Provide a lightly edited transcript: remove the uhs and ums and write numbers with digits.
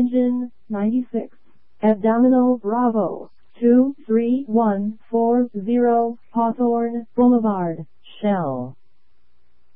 Engine 96. Abdominal Bravo 23140 Hawthorne Boulevard, Shell.